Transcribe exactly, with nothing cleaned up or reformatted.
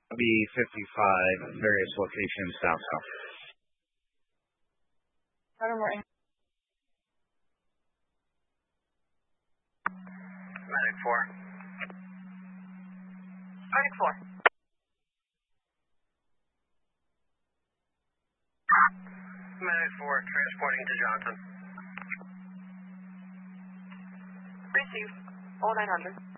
B fifty-five, various locations down south. Roger, Morton. Medic four. Medic four. Medic four, transporting to Johnson. Received. All nine hundred.